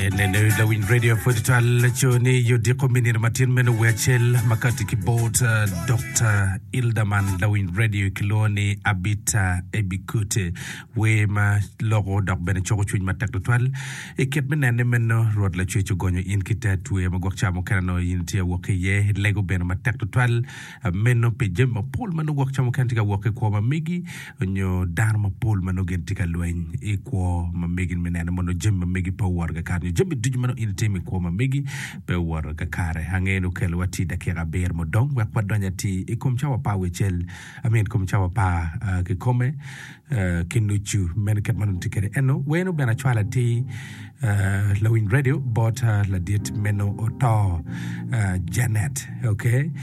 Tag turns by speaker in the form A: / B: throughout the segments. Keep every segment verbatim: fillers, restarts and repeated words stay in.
A: Nene Lawin Radio for the Talachoni, you decomini Martin Menuachel, Makati Keyboard, Doctor Ildaman, Lawin Radio, Kiloni, Abita, Ebikute, Wema, Logo, Doc Benechoch, Mataktual, a Ketman and Meno, Rod Lachu Gonyo in Kitat, Wema Gokchamo Cano, Intia Wokaye, Lego Ben Mataktual, a Meno Pijam, a Pullman, Gokchamo Cantica Woka Quama Migi, and your Dharma Pullman Ogentica Luan, Equal, Mamigin Menamono Jim, Migi Power, Jimmy Dijmano in Timmy Quama Migi, Bewar Gakare, Hangeno Kelwati, the Kera Bear Modong, Wapadanya T, Ekumchawa Pa Wichel, I mean Kumchawa Pa Kikome, Kinuchu, Medicat Manutikere Eno, Weno Benachwala T, Lowin Radio, but La Diet Meno Oto, Janet, okay?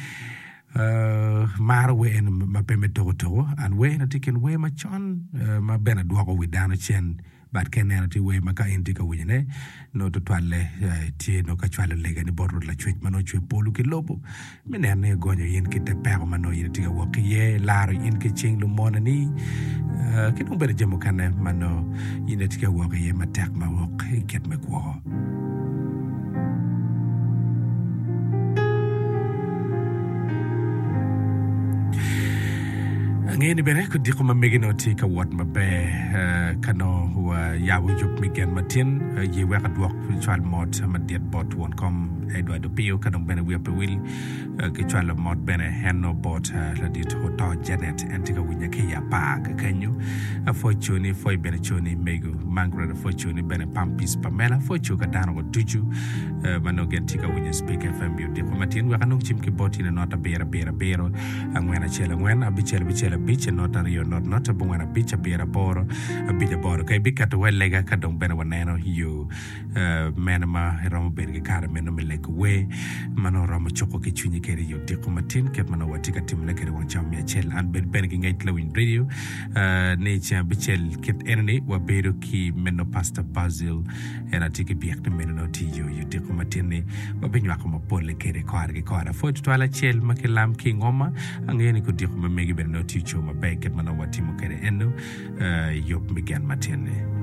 A: Marwe and Mapeme Toto, and when I take away my chon, my Benadwago with Danachen. But Kenanity way Maka Indica Winne, no to Twale, Tie no Cachwala leg and the border la treat Manoche Poluki Lobo. Menane Gonya in Kita Paramano Yetiga Waki, ye, Larry in Kitching Lumonani, Kino Better Jamokane Mano, Yenetica Waki, Matak Mawok, get McWaw. Ngeni bere ko di ko mamegino ti ka wat mabe kano wa yawo jup migen matin ye wa ka dwok chwal mod ma diet bot won kom edward pio kanong bene wi pe wil ke chwal mod bene henno bot la dit hoto janet antika winya ke ya pa ka kanyu a fortune foi bene choni mego mangro fortune bene pampis pamela fortune ka dano go tuju mano genti ka winya speak fm bi di ko matin wa kanong chim ke bot ina nota bera bera bero angwena chela ngwena bichela bichela biche nota rio not not a bungana bicha bera boro a bija boro kai bika to welega ka dong bena waneno you menama rom berge kare meno melek we mano rom choko ke chunyi kere yo diko matin ket mano watika timle kere won cham ya chel an ber berge ngai Lawin Radio ne cha bichel ket enene wa beru ki meno pasta basil era tike biak de meno ti yo yo diko matin ne wa benwa ko mo pole kere ko arge ko ara fo to ala chel makelam ki ngoma angeni ko diko ma megi ber no ti my bag get my no what team okay endo uh yop migan matene